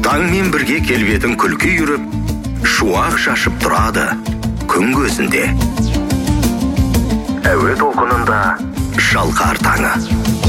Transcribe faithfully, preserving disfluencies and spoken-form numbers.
Таңмен бірге келбетін күлкі үйіріп, шуақ шашып тұрады күн көзінде. Әуе толқынында шалқар таңы.